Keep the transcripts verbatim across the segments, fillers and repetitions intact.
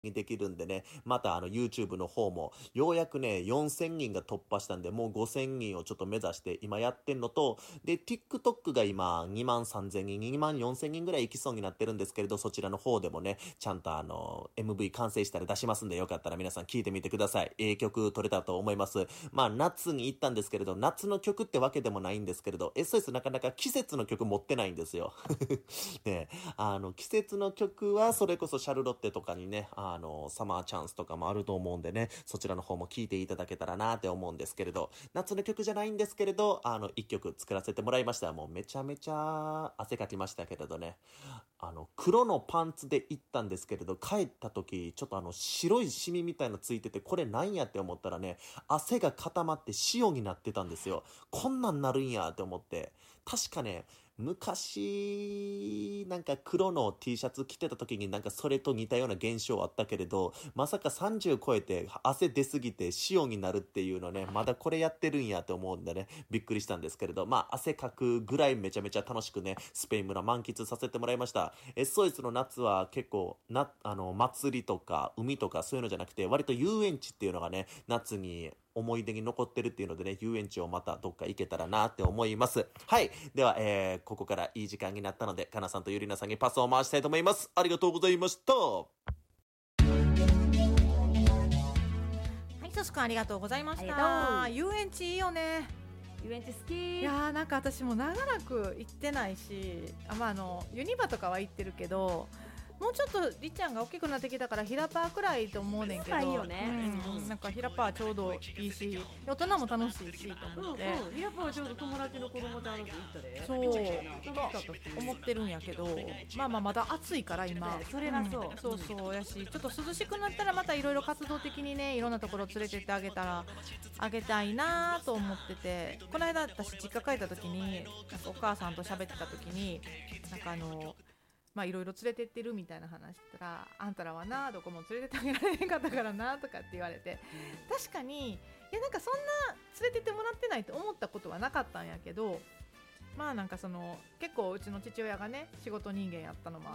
にできるんでね、またあの YouTube の方もようやくねよんせんにんが突破したんで、もうごせんにんをちょっと目指して今やってんのと、で TikTok が今にまんさんぜんにんにまんよんせんにんぐらい行きそうになってるんですけれど、そちらの方でもねちゃんとあの エムブイ 完成したら出しますんで、よかったら皆さん聴いてみてください。ええ曲撮れたと思います。まあ夏に行ったんですけれど、夏の曲ってわけでもないんですけれど、 エスオーエス なかなか季節の曲持ってないんですよね、あの季節の曲はそれこそシャルロッテとかにね、あのサマーチャンスとかもあると思うんでね、そちらの方も聴いていただけたらなって思うんですけれど、夏の曲じゃないんですけれど、あのいっきょく作らせてもらいました。もうめちゃめちゃ汗かきましたけれどね、あの黒のパンツで行ったんですけれど、帰った時ちょっとあの白いシミみたいのついてて、これなんやって思ったらね、汗が固まって塩になってたんですよ。こんなんなるんやって思って、確かね昔なんか黒の T シャツ着てた時になんかそれと似たような現象あったけれど、まさかさんじゅう超えて汗出すぎて塩になるっていうのね、まだこれやってるんやと思うんでね、びっくりしたんですけれど、まあ汗かくぐらいめちゃめちゃ楽しくねスペイン村満喫させてもらいました。エスオーエス の夏は結構なあの祭りとか海とかそういうのじゃなくて、割と遊園地っていうのがね夏に思い出に残ってるっていうのでね、遊園地をまたどっか行けたらなって思います。はい。では、えー、ここからいい時間になったので、かなさんとゆりなさんにパスを回したいと思います。ありがとうございました。はい、ソス君ありがとうございましあた。 り遊園地いいよね。 遊園地好き。 いやーなんか私も長らく行ってないし、あ、まあ、あのユニバとかは行ってるけど、もうちょっとりっちゃんが大きくなってきたからヒラパーくらいと思うねんけど、 いいよね、 うん、なんかヒラパーちょうどいいし、大人も楽しいしと思って、 うんうん、ヒラパーはちょうど友達の子供ちゃんと行ったで、 そう楽しかったって思ってるんやけど、まあまあまだ暑いから今、 ね、それはそう、 うん、そうそうやし、ちょっと涼しくなったらまたいろいろ活動的にね、いろんなところ連れてってあげたらあげたいなと思ってて、この間私実家帰った時になんかお母さんと喋ってた時に、なんかあのまあいろいろ連れてってるみたいな話したら、あんたらはなどこも連れてってあげられへんかったからなとかって言われて、うん、確かにいやなんかそんな連れてってもらってないと思ったことはなかったんやけど、まあなんかその結構うちの父親がね仕事人間やったのもあって、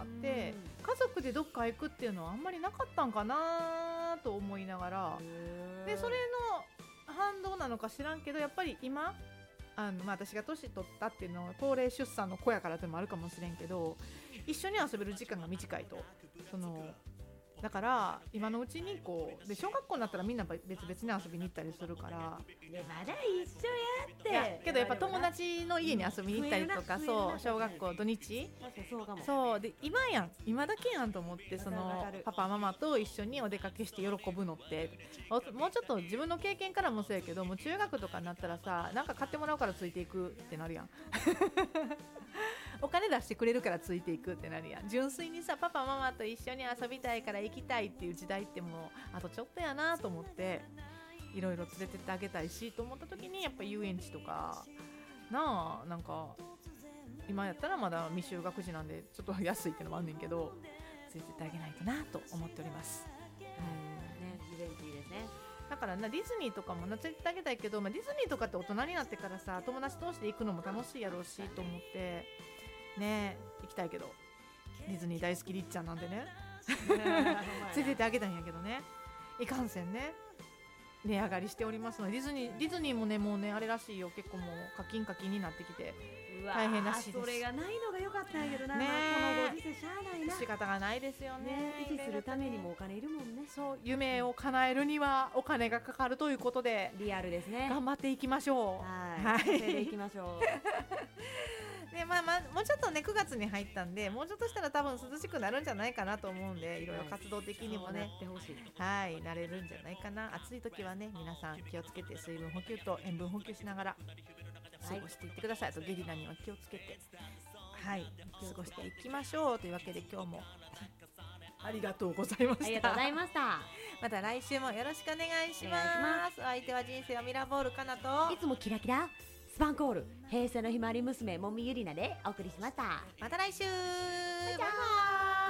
うん、家族でどっか行くっていうのはあんまりなかったんかなと思いながら、でそれの反動なのか知らんけど、やっぱり今あの、まあ、私が年取ったっていうのは高齢出産の子やからでもあるかもしれんけど、一緒に遊べる時間が短いと、そのだから今のうちにこうで小学校になったらみんな別々に遊びに行ったりするから、 でまだ一緒やって、 けどやっぱ友達の家に遊びに行ったりとか、そう小学校土日、 そうかも、 そうで今やん今だけやんと思って、そのパパママと一緒にお出かけして喜ぶのってもうちょっと自分の経験からもそうやけど、もう中学とかになったらさ、なんか買ってもらうからついていくってなるやんお金出してくれるからついていくってなるやん。純粋にさパパママと一緒に遊びたいから行きたいっていう時代ってもうあとちょっとやなと思って、いろいろ連れてってあげたいしと思った時に、やっぱ遊園地とかなあ、なんか今やったらまだ未就学児なんでちょっと安いってのもあんねんけど、連れてってあげないとなと思っております。 うんね、遊園地いいですね。 だからなディズニーとかもな連れてってあげたいけど、まあ、ディズニーとかって大人になってからさ友達同士で行くのも楽しいやろうしと思ってね、行きたいけどディズニー大好きりっちゃんなんでね連れてってあげたんやけどね、いかんせんね値上がりしておりますので、ディズニーディズニーもねもうねあれらしいよ、結構もう課金課金になってきて大変らしいです。 それがないのが良かったんやけどな、 ね、 このご時世しゃあないな、 仕方がないですよね。 ね、維持するためにもお金いるもんね。 そう夢を叶えるにはお金がかかるということで、 リアルですね、 頑張っていきましょう。 はい、それでいきましょうでまあまあ、もうちょっとねくがつに入ったんで、もうちょっとしたら多分涼しくなるんじゃないかなと思うんで、いろいろ活動的にもね、はい、なれるんじゃないかな。暑い時はね皆さん気をつけて水分補給と塩分補給しながら過ごしていってください。はい、あとゲリラには気をつけて、はい、過ごしていきましょうというわけで、今日もありがとうございました。 ありがとうございました。 また来週もよろしくお願いします。お相手は人生はミラーボールかなと、 いつもキラキラスパンコール平成のひまわり娘もみゆりなでお送りしました。 また来週、 バイバイ。